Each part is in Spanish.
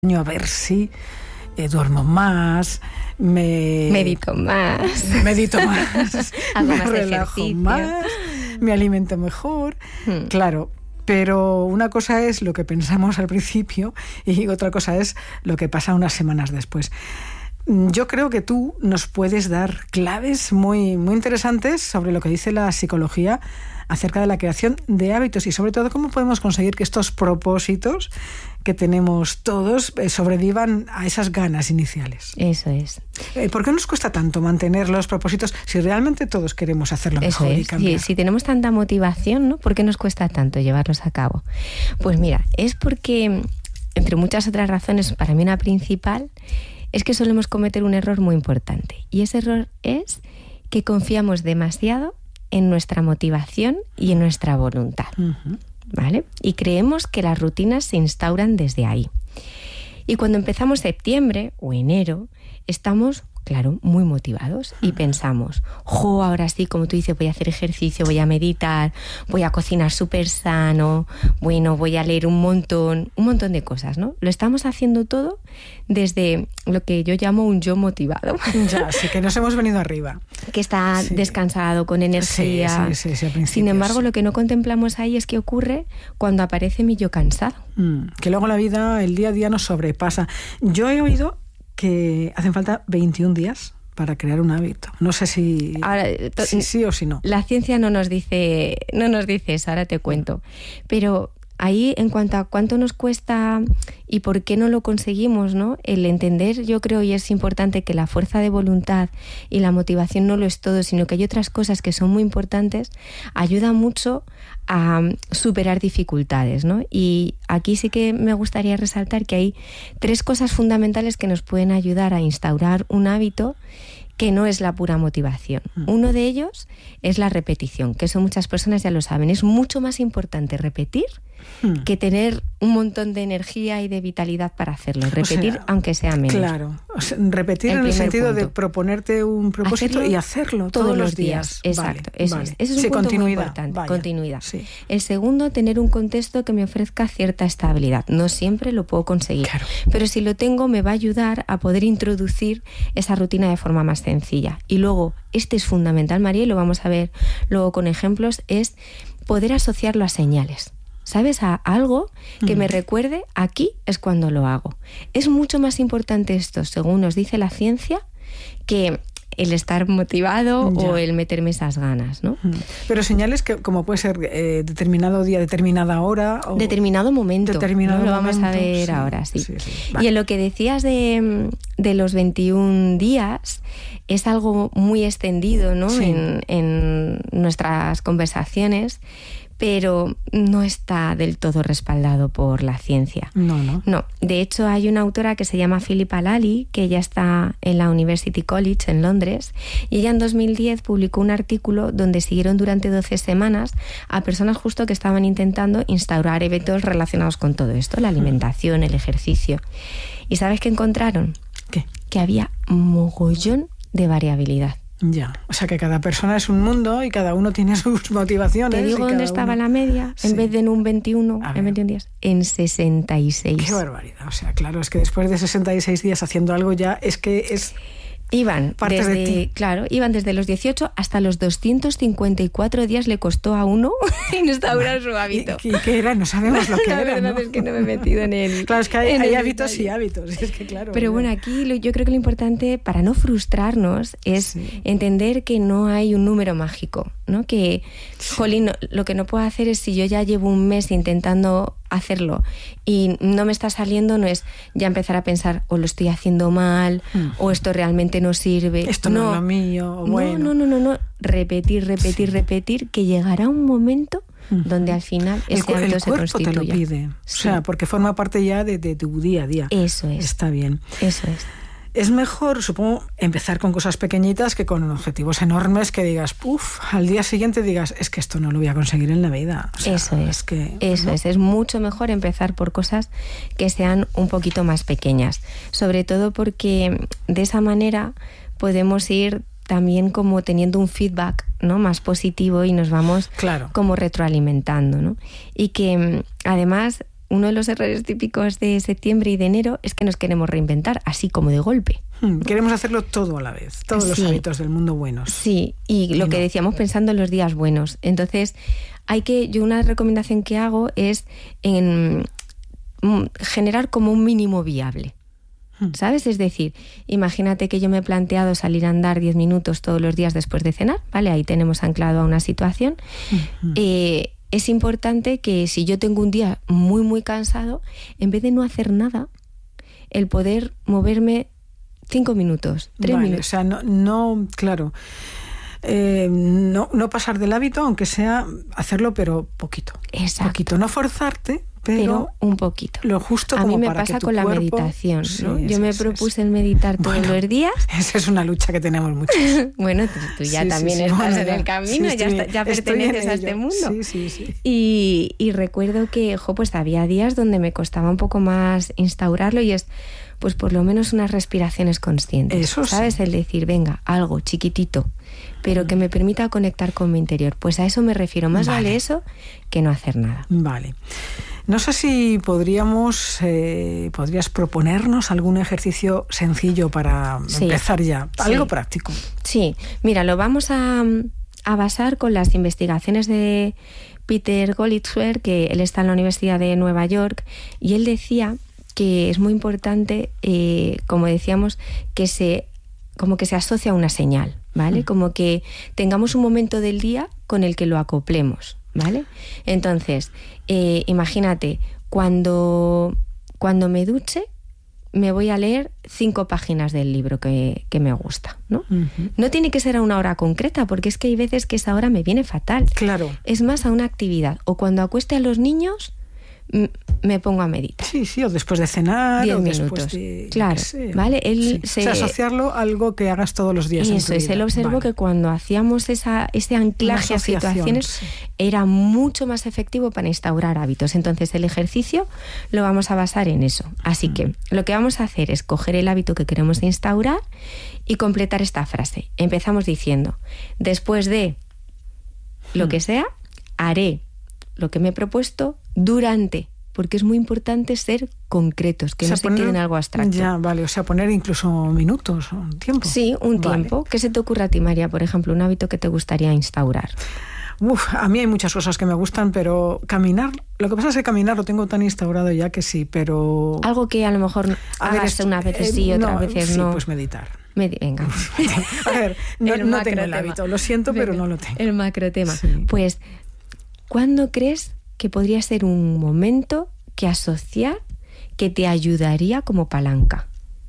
A ver si duermo más, medito más, hago me más relajo ejercicio. Más, me alimento mejor. Claro, pero una cosa es lo que pensamos al principio y otra cosa es lo que pasa unas semanas después. Yo creo que tú nos puedes dar claves muy, muy interesantes sobre lo que dice la psicología acerca de la creación de hábitos y sobre todo cómo podemos conseguir que estos propósitos que tenemos todos sobrevivan a esas ganas iniciales. Eso es. ¿Por qué nos cuesta tanto mantener los propósitos si realmente todos queremos hacerlo mejor y cambiar? Si tenemos tanta motivación, ¿no? ¿Por qué nos cuesta tanto llevarlos a cabo? Pues mira, es porque, entre muchas otras razones, para mí una principal es que solemos cometer un error muy importante. Y ese error es que confiamos demasiado en nuestra motivación y en nuestra voluntad. ¿Vale? Y creemos que las rutinas se instauran desde ahí. Y cuando empezamos septiembre o enero, estamos, claro, muy motivados y pensamos, ahora sí, como tú dices, voy a hacer ejercicio, voy a meditar, voy a cocinar súper sano, bueno, voy a leer un montón de cosas, ¿no? Lo estamos haciendo todo desde lo que yo llamo un yo motivado. Ya, sí, que nos hemos venido arriba. Que está descansado, con energía. Sí, sin embargo, lo que no contemplamos ahí es qué ocurre cuando aparece mi yo cansado. Que luego la vida, el día a día nos sobrepasa. Yo he oído que hacen falta 21 días para crear un hábito. No sé si sí o si no. La ciencia no nos dice eso, ahora te cuento. Pero ahí, en cuanto a cuánto nos cuesta y por qué no lo conseguimos, ¿no? El entender, yo creo, y es importante, que la fuerza de voluntad y la motivación no lo es todo, sino que hay otras cosas que son muy importantes, ayuda mucho a superar dificultades, ¿no? Y aquí sí que me gustaría resaltar que hay 3 cosas fundamentales que nos pueden ayudar a instaurar un hábito que no es la pura motivación. Uno de ellos es la repetición, que eso muchas personas ya lo saben. Es mucho más importante repetir que tener un montón de energía y de vitalidad para hacerlo. Repetir, aunque sea menos. Claro, repetir en el sentido de proponerte un propósito y hacerlo todos los días. Exacto, eso es un punto muy importante. Continuidad. Sí. El segundo, tener un contexto que me ofrezca cierta estabilidad. No siempre lo puedo conseguir, pero si lo tengo me va a ayudar a poder introducir esa rutina de forma más sencilla. Y luego, este es fundamental, María, y lo vamos a ver luego con ejemplos, es poder asociarlo a señales. ¿Sabes? A algo que me recuerde, aquí es cuando lo hago. Es mucho más importante esto, según nos dice la ciencia, que el estar motivado o el meterme esas ganas, ¿no? Pero señales que, como puede ser determinado día, determinada hora... O determinado momento. ¿No? Lo vamos a ver ahora, sí. Vale. Y en lo que decías de los 21 días, es algo muy extendido, ¿no? Sí. En nuestras conversaciones, pero no está del todo respaldado por la ciencia. No. De hecho, hay una autora que se llama Philippa Lally, que ella está en la University College en Londres, y ella en 2010 publicó un artículo donde siguieron durante 12 semanas a personas justo que estaban intentando instaurar eventos relacionados con todo esto, la alimentación, el ejercicio. ¿Y sabes qué encontraron? ¿Qué? Que había mogollón de variabilidad. Ya, o sea que cada persona es un mundo y cada uno tiene sus motivaciones. Te digo dónde estaba la media, en vez de en un 21, en 21 días, en 66. Qué barbaridad, o sea, claro, es que después de 66 días haciendo algo ya es que es... Iban desde los 18 hasta los 254 días le costó a uno instaurar su hábito. ¿Y qué era? No sabemos lo que era, La verdad es que no me he metido en el... Claro, es que hay hábitos y hábitos. Es que, claro, pero bueno, aquí yo creo que lo importante para no frustrarnos es entender que no hay un número mágico, ¿no? Que, jolín, lo que no puedo hacer es, si yo ya llevo un mes intentando hacerlo y no me está saliendo, no es ya empezar a pensar o lo estoy haciendo mal o esto realmente no sirve. Esto no es lo mío. O bueno. No. Repetir, que llegará un momento donde al final ese hábito se constituya. El cuerpo te lo pide. O sea, porque forma parte ya de tu día a día. Eso es. Está bien. Eso es. Es mejor, supongo, empezar con cosas pequeñitas que con objetivos enormes que digas, al día siguiente digas, es que esto no lo voy a conseguir en la vida. O sea, eso es. Es mucho mejor empezar por cosas que sean un poquito más pequeñas. Sobre todo porque de esa manera podemos ir también como teniendo un feedback, ¿no? Más positivo y nos vamos como retroalimentando, ¿no? Y que además uno de los errores típicos de septiembre y de enero es que nos queremos reinventar, así como de golpe. Queremos hacerlo todo a la vez, todos los hábitos del mundo buenos. Sí, y lo que decíamos pensando en los días buenos. Entonces, yo una recomendación que hago es generar como un mínimo viable. ¿Sabes? Es decir, imagínate que yo me he planteado salir a andar 10 minutos todos los días después de cenar, ¿vale? Ahí tenemos anclado a una situación. Es importante que si yo tengo un día muy, muy cansado, en vez de no hacer nada, el poder moverme 5 minutos, 3 minutos. O sea, no claro. No pasar del hábito, aunque sea hacerlo, pero poquito. Exacto. Poquito, no forzarte, pero un poquito. Lo justo como para que tu cuerpo... A mí me pasa con la meditación, ¿no? Yo me propuse el meditar todos los días. Esa es una lucha que tenemos muchos. Bueno, tú ya también estás en el camino, ya perteneces a este mundo. Sí. Y recuerdo que, pues había días donde me costaba un poco más instaurarlo y es... pues por lo menos unas respiraciones conscientes. Eso ¿sabes? Sí. El decir, venga, algo chiquitito, pero que me permita conectar con mi interior. Pues a eso me refiero. Más vale eso que no hacer nada. Vale. No sé si podrías proponernos algún ejercicio sencillo para empezar ya. Algo práctico. Sí. Mira, lo vamos a basar con las investigaciones de Peter Goldschwer, que él está en la Universidad de Nueva York, y él decía que es muy importante, como decíamos, que se asocia a una señal, ¿vale? Como que tengamos un momento del día con el que lo acoplemos, ¿vale? Entonces, imagínate, cuando me duche, me voy a leer 5 páginas del libro que me gusta, ¿no? No tiene que ser a una hora concreta, porque es que hay veces que esa hora me viene fatal. Claro. Es más, a una actividad. O cuando acueste a los niños... me pongo a meditar. Sí, o después de cenar 10 o minutos. Después de... Claro, ¿vale? O sea, asociarlo a algo que hagas todos los días. Eso es, él observó que cuando hacíamos ese anclaje a situaciones era mucho más efectivo para instaurar hábitos. Entonces el ejercicio lo vamos a basar en eso. Así que lo que vamos a hacer es coger el hábito que queremos instaurar y completar esta frase. Empezamos diciendo, después de lo que sea, haré lo que me he propuesto durante, porque es muy importante ser concretos, que no se quede en algo abstracto. Ya, vale, o sea, poner incluso minutos o un tiempo. Sí, un tiempo. ¿Qué se te ocurre a ti, María, por ejemplo, un hábito que te gustaría instaurar? A mí hay muchas cosas que me gustan, pero caminar, lo que pasa es que caminar lo tengo tan instaurado ya que sí, pero... Algo que a lo mejor hagas unas veces sí, otras veces no. Sí, pues meditar. Venga. A ver, no tengo el hábito, lo siento, pero no lo tengo. El macrotema. Sí. Pues, ¿cuándo crees que podría ser un momento que asociar que te ayudaría como palanca?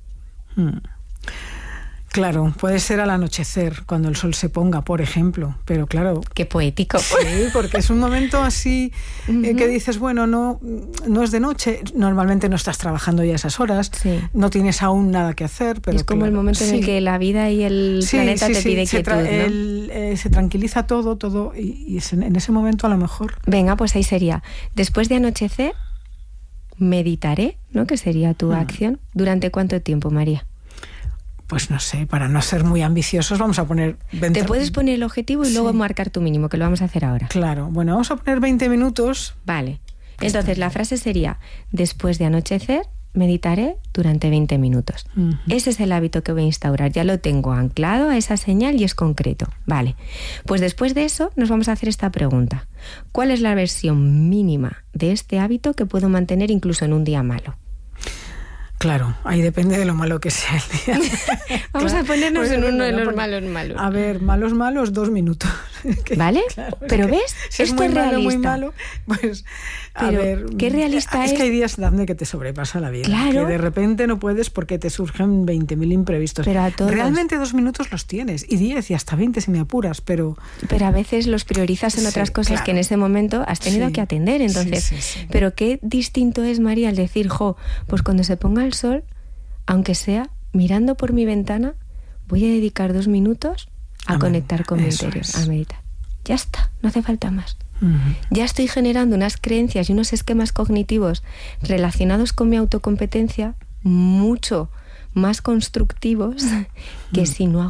Claro, puede ser al anochecer, cuando el sol se ponga, por ejemplo, pero claro... Qué poético. Sí, porque es un momento así que dices, bueno, no es de noche, normalmente no estás trabajando ya esas horas, no tienes aún nada que hacer, pero es como el momento en el que la vida y el planeta te pide quietud, ¿no? Se tranquiliza todo y en ese momento a lo mejor... Venga, pues ahí sería, después de anochecer, meditaré, ¿no? Que sería tu acción. ¿Durante cuánto tiempo, María? Pues no sé, para no ser muy ambiciosos vamos a poner... Te puedes poner el objetivo y luego marcar tu mínimo, que lo vamos a hacer ahora. Claro, bueno, vamos a poner 20 minutos. Vale, entonces la frase sería, después de anochecer, meditaré durante 20 minutos. Ese es el hábito que voy a instaurar, ya lo tengo anclado a esa señal y es concreto. Vale, pues después de eso nos vamos a hacer esta pregunta. ¿Cuál es la versión mínima de este hábito que puedo mantener incluso en un día malo? Claro, ahí depende de lo malo que sea el día. Vamos a ponernos en uno de los malos. A ver, malos, 2 minutos. ¿Vale? Claro, pero ¿ves? Si esto es realista. Muy malo, pues a ver... ¿Qué realista es? Es que hay días, Dafne, que te sobrepasa la vida. Claro. Que de repente no puedes porque te surgen 20.000 imprevistos. Pero a todos. Realmente 2 minutos los tienes, y 10 y hasta 20 si me apuras, pero... Pero a veces los priorizas en otras cosas que en ese momento has tenido que atender. Entonces, pero qué distinto es, María, al decir, pues cuando se ponga el sol, aunque sea mirando por mi ventana, voy a dedicar 2 minutos a conectar con mi interior, a meditar. Ya está, no hace falta más. Ya estoy generando unas creencias y unos esquemas cognitivos relacionados con mi autocompetencia mucho más constructivos que si no hago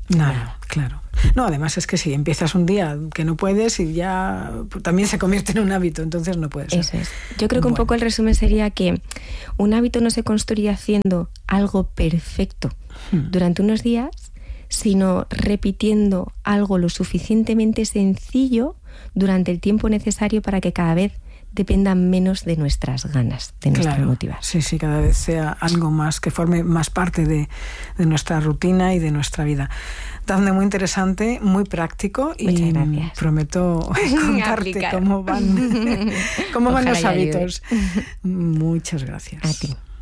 Nada, claro. No, además es que si empiezas un día que no puedes y ya también se convierte en un hábito, entonces no puede ser. Eso es. Yo creo que un poco el resumen sería que un hábito no se construye haciendo algo perfecto durante unos días, sino repitiendo algo lo suficientemente sencillo durante el tiempo necesario para que cada vez dependa menos de nuestras ganas, de nuestra motivación. Sí, cada vez sea algo más, que forme más parte de nuestra rutina y de nuestra vida. Dafne, muy interesante, muy práctico. Muchas gracias. Y prometo contarte cómo van los hábitos. Muchas gracias. A ti.